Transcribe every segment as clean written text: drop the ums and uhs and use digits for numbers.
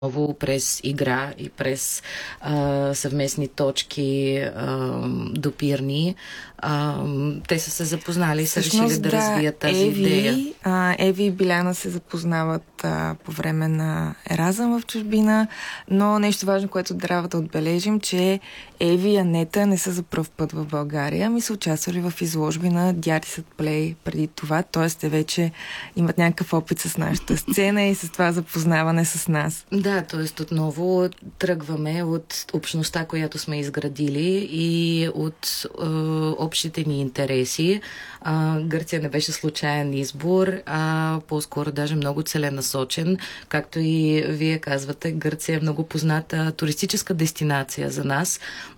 през игра и през съвместни точки, допирни. Те са се запознали и са решили да развият тази идея. Еви и Биляна се запознават по време на Еразъм в чужбина, но нещо важно, което трябва да отбележим, че Еви и Анета не са за пръв път в България, ми са участвали в изложби на Дядисът Плей преди това, т.е. те вече имат някакъв опит с нашата сцена и с това запознаване с нас. Да, т.е. отново тръгваме от общността, която сме изградили и от общите ни интереси. Гърция не беше случайен избор, а по-скоро даже много целенасочен. Както и вие казвате, Гърция е много позната туристическа дестинация за нас,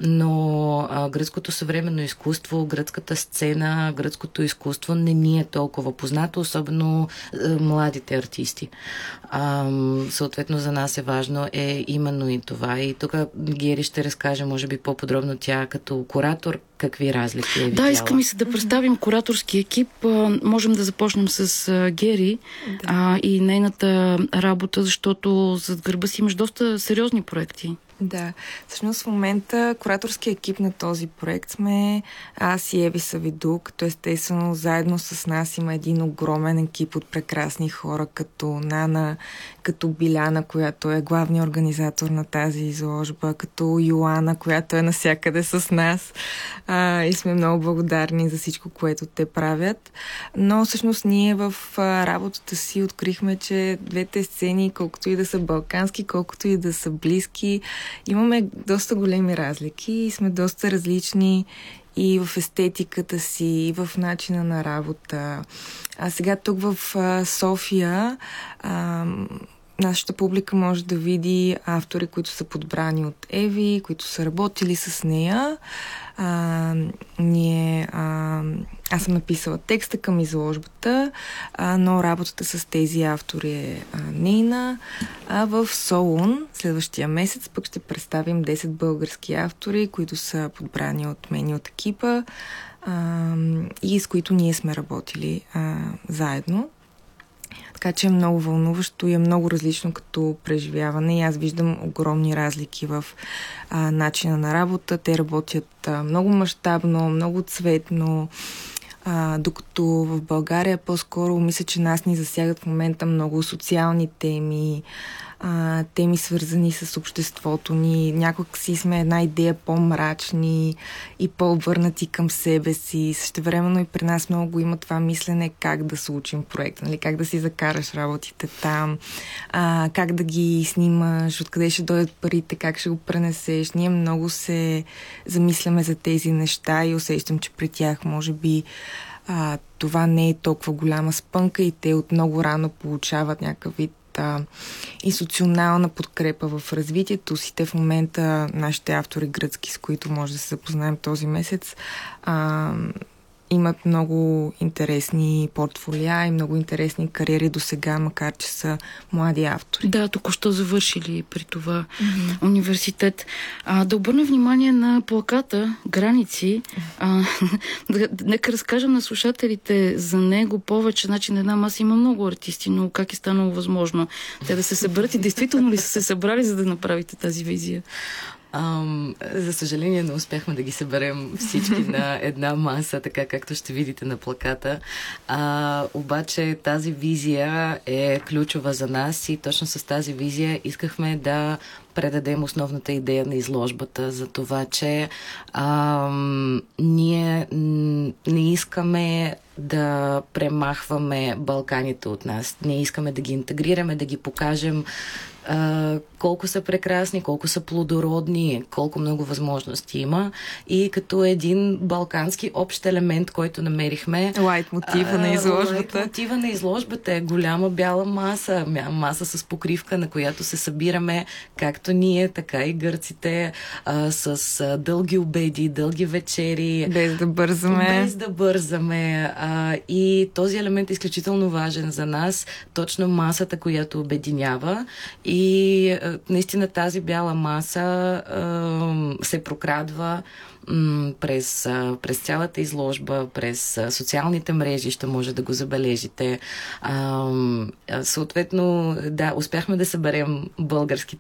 но гръцкото съвременно изкуство, гръцката сцена, гръцкото изкуство не ни е толкова познато, особено младите артисти. Съответно за нас е важно именно и това. И тук Гери ще разкаже, може би по-подробно тя като куратор, какви разлики е видяла. Да, искам и се да представим кураторски екип. Можем да започнем с Гери и нейната работа, защото зад гърба си имаш доста сериозни проекти. Да, всъщност в момента кураторски екип на този проект сме аз и Еви Савиду, като естествено заедно с нас има един огромен екип от прекрасни хора, като Нана, като Биляна, която е главният организатор на тази изложба, като Йоана, която е навсякъде с нас и сме много благодарни за всичко, което те правят. Но всъщност ние в работата си открихме, че двете сцени, колкото и да са балкански, колкото и да са близки, имаме доста големи разлики и сме доста различни и в естетиката си, и в начина на работа. А сега тук в София нашата публика може да види автори, които са подбрани от Еви, които са работили с нея. Аз съм написала текста към изложбата, но работата с тези автори е нейна. В Солун следващия месец пък ще представим 10 български автори, които са подбрани от мен и от екипа и с които ние сме работили заедно. Така че е много вълнуващо и е много различно като преживяване и аз виждам огромни разлики в начина на работа. Те работят много мащабно, много цветно, докато в България по-скоро мисля, че нас ни засягат в момента много социални теми, теми свързани с обществото ни. Някак си сме една идея по-мрачни и по-обърнати към себе си. Същевременно и при нас много има това мислене как да се учим проект, нали? Как да си закараш работите там, как да ги снимаш, откъде ще дойдат парите, как ще го пренесеш. Ние много се замисляме за тези неща и усещам, че при тях може би това не е толкова голяма спънка и те от много рано получават някакъв вид институционална подкрепа в развитието си. Те в момента, нашите автори гръцки, с които може да се запознаем този месец, имат много интересни портфолиа и много интересни кариери до сега, макар че са млади автори. Да, току-що завършили при това университет. Да обърна внимание на плаката "Граници". Нека разкажем на слушателите за него повече. Значи на една маса има много артисти, но как е станало възможно те да се съберат и действително ли са се събрали, за да направите тази визия? За съжаление не успяхме да ги съберем всички на една маса, така както ще видите на плаката. Обаче тази визия е ключова за нас и точно с тази визия искахме да предадем основната идея на изложбата за това, че ние не искаме да премахваме Балканите от нас. Ние искаме да ги интегрираме, да ги покажем колко са прекрасни, колко са плодородни, колко много възможности има. И като един балкански общ елемент, който намерихме... Лайтмотива на изложбата. Лайтмотива на изложбата е голяма бяла маса. Маса с покривка, на която се събираме както ние, така и гърците, с дълги обеди, дълги вечери. Без да бързаме. Без да бързаме. И този елемент е изключително важен за нас. Точно масата, която обединява. И наистина тази бяла маса се прокрадва през цялата изложба, през социалните мрежи ще може да го забележите. Съответно, да, успяхме да съберем българските